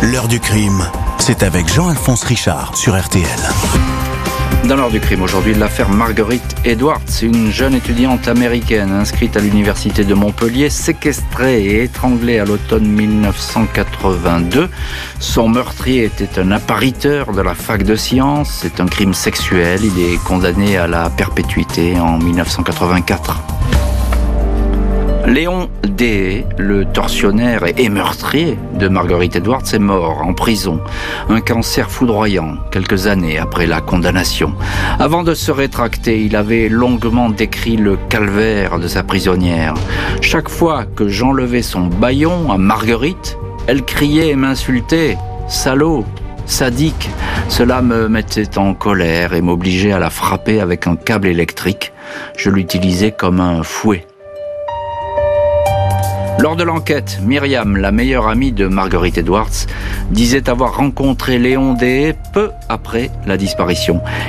L'heure du crime, c'est avec Jean-Alphonse Richard sur RTL. Dans l'heure du crime, aujourd'hui, l'affaire Marguerite Edwards, une jeune étudiante américaine inscrite à l'université de Montpellier, séquestrée et étranglée à l'automne 1982. Son meurtrier était un appariteur de la fac de sciences. C'est un crime sexuel. Il est condamné à la perpétuité en 1984. Léon Deshaies, le tortionnaire et meurtrier de Marguerite Edwards, est mort en prison. Un cancer foudroyant, quelques années après la condamnation. Avant de se rétracter, il avait longuement décrit le calvaire de sa prisonnière. Chaque fois que j'enlevais son bâillon à Marguerite, elle criait et m'insultait. « Salaud ! Sadique !» Cela me mettait en colère et m'obligeait à la frapper avec un câble électrique. Je l'utilisais comme un fouet. Lors de l'enquête, Myriam, la meilleure amie de Marguerite Edwards, disait avoir rencontré Léon Deshaies peu après la disparition.